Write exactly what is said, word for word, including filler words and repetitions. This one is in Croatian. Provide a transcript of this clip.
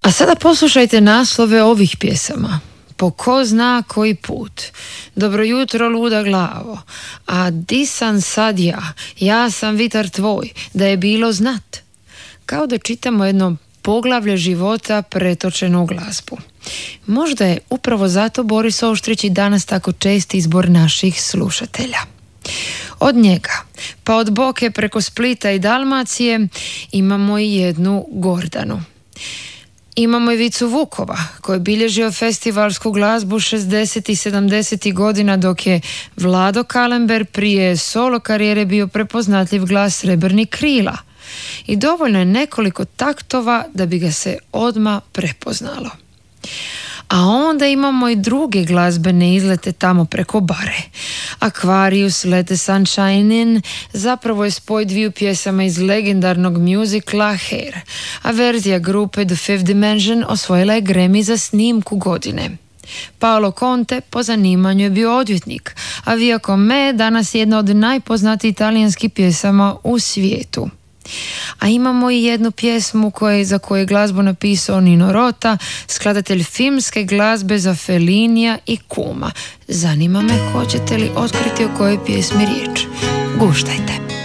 A sada poslušajte naslove ovih pjesama. Po ko zna koji put. Dobro jutro, luda glavo. A di sam sad ja? Ja sam vitar tvoj. Da je bilo znat. Kao da čitamo jedno poglavlje života pretočeno u glazbu. Možda je upravo zato Boris Oštrić i danas tako čest izbor naših slušatelja. Od njega, pa od Boke preko Splita i Dalmacije, imamo i jednu Gordanu. Imamo i Vicu Vukova, koji je bilježio festivalsku glazbu šezdesetih i sedamdesetih godina, dok je Vlado Kalember prije solo karijere bio prepoznatljiv glas Srebrnih krila. I dovoljno je nekoliko taktova da bi ga se odmah prepoznalo. A onda imamo i druge glazbene izlete tamo preko bare. Aquarius, Let the Sunshine In zapravo je spoj dviju pjesama iz legendarnog muzikla Hair, a verzija grupe The Fifth Dimension osvojila je Grammy za snimku godine. Paolo Conte po zanimanju je bio odvjetnik, a Via con me danas je jedna od najpoznatijih italijanskih pjesama u svijetu. A imamo i jednu pjesmu koje, za koju je glazbu napisao Nino Rota, skladatelj filmske glazbe za Fellinija i Kuma. Zanima me hoćete li otkriti o kojoj pjesmi riječ. Guštajte.